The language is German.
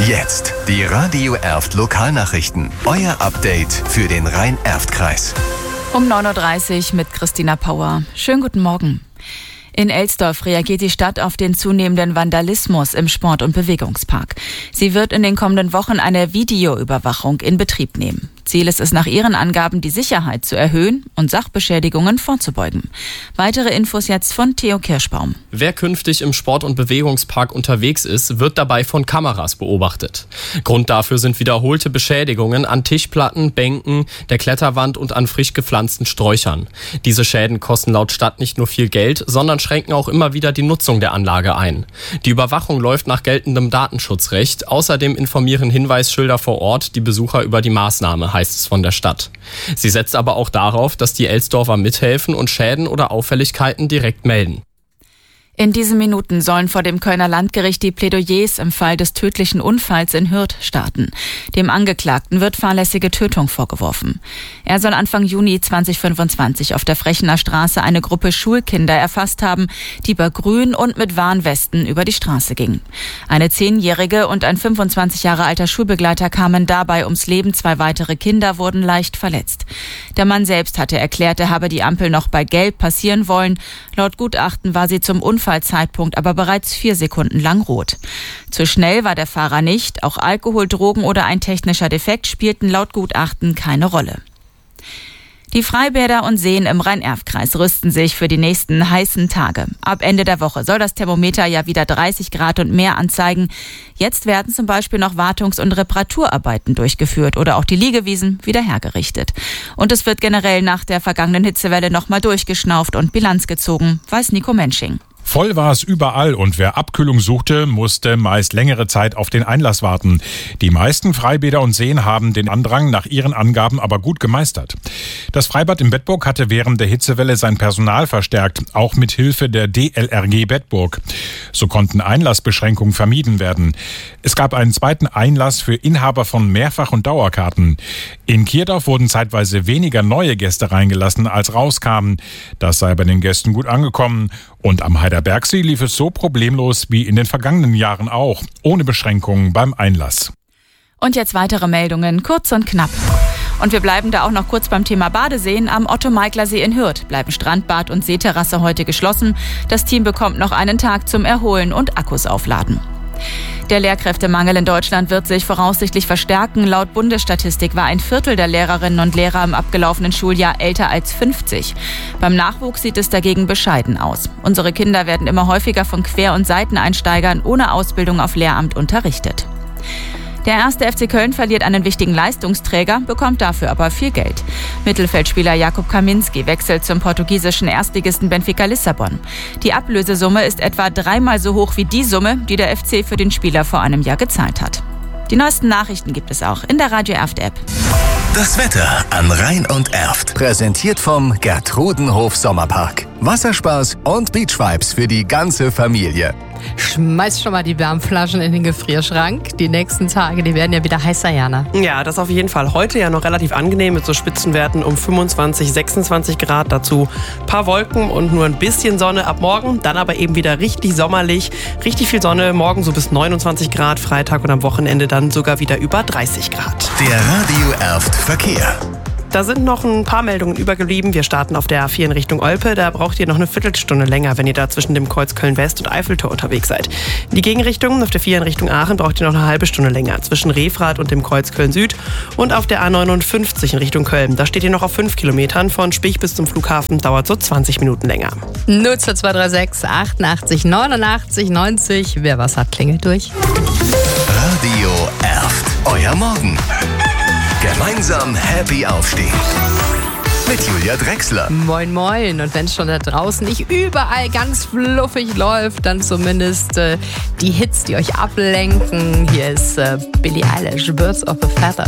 Jetzt die Radio Erft Lokalnachrichten. Euer Update für den Rhein-Erft-Kreis. Um 9.30 Uhr mit Christina Pauer. Schönen guten Morgen. In Elsdorf reagiert die Stadt auf den zunehmenden Vandalismus im Sport- und Bewegungspark. Sie wird in den kommenden Wochen eine Videoüberwachung in Betrieb nehmen. Ziel ist es nach ihren Angaben, die Sicherheit zu erhöhen und Sachbeschädigungen vorzubeugen. Weitere Infos jetzt von Theo Kirschbaum. Wer künftig im Sport- und Bewegungspark unterwegs ist, wird dabei von Kameras beobachtet. Grund dafür sind wiederholte Beschädigungen an Tischplatten, Bänken, der Kletterwand und an frisch gepflanzten Sträuchern. Diese Schäden kosten laut Stadt nicht nur viel Geld, sondern schränken auch immer wieder die Nutzung der Anlage ein. Die Überwachung läuft nach geltendem Datenschutzrecht. Außerdem informieren Hinweisschilder vor Ort die Besucher über die Maßnahme, heißt es von der Stadt. Sie setzt aber auch darauf, dass die Elsdorfer mithelfen und Schäden oder Auffälligkeiten direkt melden. In diesen Minuten sollen vor dem Kölner Landgericht die Plädoyers im Fall des tödlichen Unfalls in Hürth starten. Dem Angeklagten wird fahrlässige Tötung vorgeworfen. Er soll Anfang Juni 2025 auf der Frechener Straße eine Gruppe Schulkinder erfasst haben, die bei Grün und mit Warnwesten über die Straße gingen. Eine 10-jährige und ein 25 Jahre alter Schulbegleiter kamen dabei ums Leben. 2 weitere Kinder wurden leicht verletzt. Der Mann selbst hatte erklärt, er habe die Ampel noch bei Gelb passieren wollen. Laut Gutachten war sie zum Unfallzeitpunkt aber bereits 4 Sekunden lang rot. Zu schnell war der Fahrer nicht. Auch Alkohol, Drogen oder ein technischer Defekt spielten laut Gutachten keine Rolle. Die Freibäder und Seen im Rhein-Erft-Kreis rüsten sich für die nächsten heißen Tage. Ab Ende der Woche soll das Thermometer ja wieder 30 Grad und mehr anzeigen. Jetzt werden zum Beispiel noch Wartungs- und Reparaturarbeiten durchgeführt oder auch die Liegewiesen wieder hergerichtet. Und es wird generell nach der vergangenen Hitzewelle nochmal durchgeschnauft und Bilanz gezogen, weiß Nico Mensching. Voll war es überall und wer Abkühlung suchte, musste meist längere Zeit auf den Einlass warten. Die meisten Freibäder und Seen haben den Andrang nach ihren Angaben aber gut gemeistert. Das Freibad in Bedburg hatte während der Hitzewelle sein Personal verstärkt, auch mit Hilfe der DLRG Bedburg. So konnten Einlassbeschränkungen vermieden werden. Es gab einen zweiten Einlass für Inhaber von Mehrfach- und Dauerkarten. In Kirdorf wurden zeitweise weniger neue Gäste reingelassen, als rauskamen. Das sei bei den Gästen gut angekommen. Und am Heiderbergsee lief es so problemlos wie in den vergangenen Jahren auch, ohne Beschränkungen beim Einlass. Und jetzt weitere Meldungen, kurz und knapp. Und wir bleiben da auch noch kurz beim Thema Badeseen. Am Otto-Meikler-See in Hürth bleiben Strandbad und Seeterrasse heute geschlossen. Das Team bekommt noch einen Tag zum Erholen und Akkus aufladen. Der Lehrkräftemangel in Deutschland wird sich voraussichtlich verstärken. Laut Bundesstatistik war ein Viertel der Lehrerinnen und Lehrer im abgelaufenen Schuljahr älter als 50. Beim Nachwuchs sieht es dagegen bescheiden aus. Unsere Kinder werden immer häufiger von Quer- und Seiteneinsteigern ohne Ausbildung auf Lehramt unterrichtet. Der 1. FC Köln verliert einen wichtigen Leistungsträger, bekommt dafür aber viel Geld. Mittelfeldspieler Jakub Kaminski wechselt zum portugiesischen Erstligisten Benfica Lissabon. Die Ablösesumme ist etwa 3-mal so hoch wie die Summe, die der FC für den Spieler vor einem Jahr gezahlt hat. Die neuesten Nachrichten gibt es auch in der Radio Erft App. Das Wetter an Rhein und Erft. Präsentiert vom Gertrudenhof Sommerpark. Wasserspaß und Beachvibes für die ganze Familie. Schmeiß schon mal die Wärmflaschen in den Gefrierschrank. Die nächsten Tage, die werden ja wieder heißer, Jana. Ja, das auf jeden Fall. Heute ja noch relativ angenehm mit so Spitzenwerten um 25, 26 Grad. Dazu ein paar Wolken und nur ein bisschen Sonne ab morgen. Dann aber eben wieder richtig sommerlich. Richtig viel Sonne. Morgen so bis 29 Grad. Freitag und am Wochenende dann sogar wieder über 30 Grad. Der Radio Erft Verkehr. Da sind noch ein paar Meldungen übergeblieben. Wir starten auf der A4 in Richtung Olpe. Da braucht ihr noch eine Viertelstunde länger, wenn ihr da zwischen dem Kreuz Köln-West und Eiffeltor unterwegs seid. In die Gegenrichtung, auf der 4 in Richtung Aachen, braucht ihr noch eine halbe Stunde länger zwischen Refrath und dem Kreuz Köln-Süd. Und auf der A59 in Richtung Köln, da steht ihr noch auf 5 Kilometern. Von Spich bis zum Flughafen dauert so 20 Minuten länger. 02236 88 89 90. Wer was hat, klingelt durch. Radio Erft. Euer Morgen. Gemeinsam happy aufstehen. Mit Julia Drechsler. Moin, moin. Und wenn es schon da draußen nicht überall ganz fluffig läuft, dann zumindest die Hits, die euch ablenken. Hier ist Billie Eilish, Birds of a Feather.